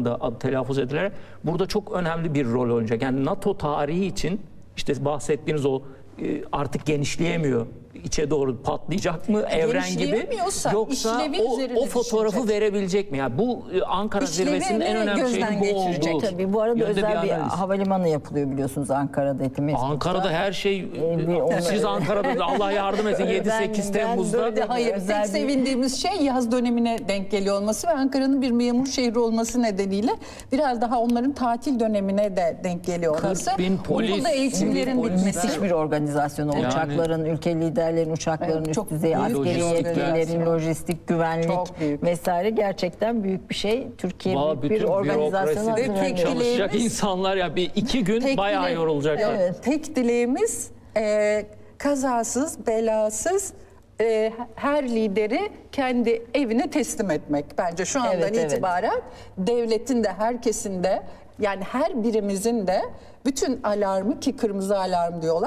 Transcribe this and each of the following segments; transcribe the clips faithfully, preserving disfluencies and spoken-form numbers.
da adı telaffuz edilerek burada çok önemli bir rol oynayacak. Yani NATO tarihi için işte bahsettiğiniz o e, artık genişleyemiyor. İçe doğru patlayacak mı evren gibi, Genişleyemiyorsa yoksa işlevi o, üzerine o fotoğrafı düşünecek. verebilecek mi? Yani bu e, Ankara İşlevi zirvesinin en önemli gözden şeyinin bu geçirecek. olduğu. Tabii bu arada yönde özel bir, analiz. havalimanı yapılıyor biliyorsunuz Ankara'da. Etimesgut'ta. Ankara'da her şey, Ee, bir onu- siz Ankara'da da Allah yardım etsin yedi sekiz Ben- ben Temmuz'da. böyle- Hayır, özel tek bir- sevindiğimiz şey yaz dönemine denk geliyor olması ve Ankara'nın bir memur şehri olması nedeniyle biraz daha onların tatil dönemine de denk geliyor olması. kırk bin polis, Okulda eğitimlerin sivil bitmesi. Müthiş bir organizasyon. Yani- Uçakların, ülke liderlerin, uçakların, Evet, çok üst düzey büyük askeri lojistik yetkililerin, lojistik, güvenlik Çok büyük. vesaire gerçekten büyük bir şey. Türkiye Vallahi büyük bir bütün organizasyona bürokraside hazırlanıyor. Peki, çalışacak dileğimiz- insanlar ya bir iki gün Tek bayağı dile- yorulacaklar. Evet, tek dileğimiz e, kazasız, belasız e, her lideri kendi evine teslim etmek. Bence şu andan Evet, evet. itibaren devletin de herkesin de yani her birimizin de bütün alarmı ki kırmızı alarm diyorlar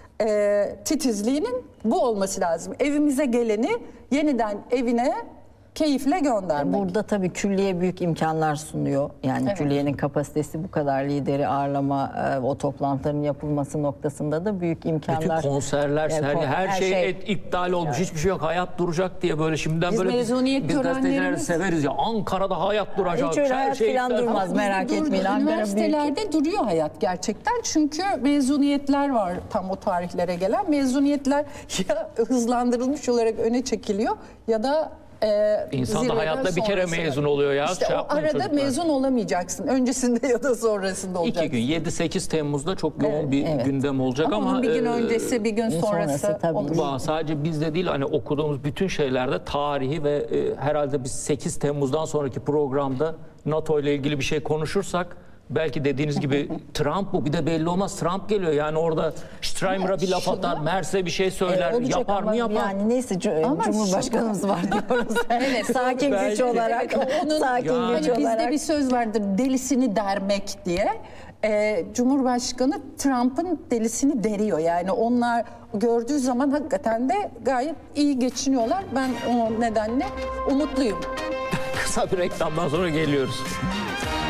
e, titizliğinin bu olması lazım. Evimize geleni yeniden evine keyifle göndermek. Burada tabii külliye büyük imkanlar sunuyor. Yani Evet. külliyenin kapasitesi bu kadar lideri ağırlama, e, o toplantıların yapılması noktasında da büyük imkanlar. Bütün konserler, Yani sergi, kon- her, şey, et- iptal olmuş. Hiçbir şey yok. Hayat duracak diye böyle şimdiden Biz böyle biz, mezuniyet biz gazetecileri törenlerimiz- severiz ya. Ankara'da hayat duracak. Hiç öyle her hayat şey falan iptal. durmaz. Bizde merak durdu. etmeyin. Ankara Üniversitelerde duruyor hayat gerçekten. Çünkü mezuniyetler var tam o tarihlere gelen. Mezuniyetler ya hızlandırılmış olarak öne çekiliyor ya da e, İnsan da zirveden hayatta bir kere sonrasına. mezun oluyor ya. İşte Şey o yapmayın arada çocuklar. mezun olamayacaksın. Öncesinde ya da sonrasında olacaksın. İki gün yedi sekiz Temmuz'da çok yoğun bir evet. gündem olacak Ama, ama, onun bir gün e, öncesi, bir gün sonrası, sonrası tabii. olur. Ba- sadece bizde değil hani okuduğumuz bütün şeylerde tarihi ve e, herhalde biz sekiz Temmuz'dan sonraki programda NATO ile ilgili bir şey konuşursak belki dediğiniz gibi Trump bu bir de belli olmaz Trump geliyor yani orada Streimer'a bir laf şunu- atar, Merse bir şey söyler, E, olacak yapar ama mı yapar. Yani neyse cu- Ama Cumhurbaşkanımız var diyoruz. Evet, sakin belki güç de. olarak. Onun, sakin Yani- güç hani bizde olarak. bir söz vardır delisini dermek diye. Ee, Cumhurbaşkanı Trump'ın delisini deriyor. Yani onlar gördüğü zaman hakikaten de gayet iyi geçiniyorlar. Ben o nedenle umutluyum. Kısa bir reklamdan sonra geliyoruz.